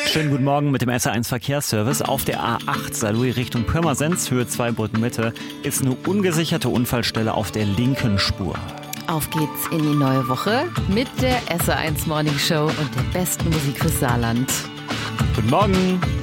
Schönen guten Morgen mit dem SR1 Verkehrsservice. Auf der A8 Saarlouis Richtung Pirmasens, Höhe 2 Brückenmitte, ist eine ungesicherte Unfallstelle auf der linken Spur. Auf geht's in die neue Woche mit der SR1 Morning Show und der besten Musik fürs Saarland. Guten Morgen!